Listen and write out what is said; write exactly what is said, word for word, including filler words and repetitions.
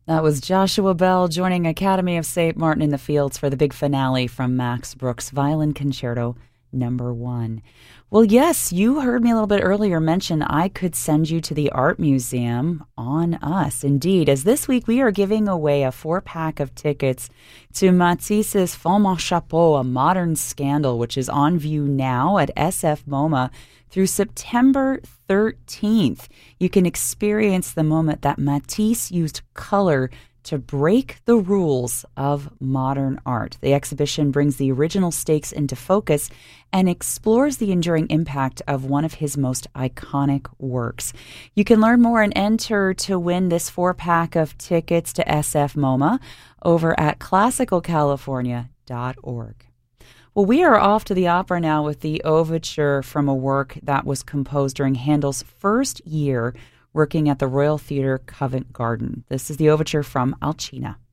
That was Joshua Bell joining Academy of Saint Martin in the Fields for the big finale from Max Brooks' Violin Concerto Number One. Well, yes, you heard me a little bit earlier mention I could send you to the Art Museum on us. Indeed, as this week we are giving away a four-pack of tickets to Matisse's Femme Chapeau, A Modern Scandal, which is on view now at S F MoMA through September thirteenth. You can experience the moment that Matisse used color to break the rules of modern art. The exhibition brings the original stakes into focus and explores the enduring impact of one of his most iconic works. You can learn more and enter to win this four-pack of tickets to S F MoMA over at classical california dot org. Well, we are off to the opera now with the overture from a work that was composed during Handel's first year working at the Royal Theatre Covent Garden. This is the overture from Alcina.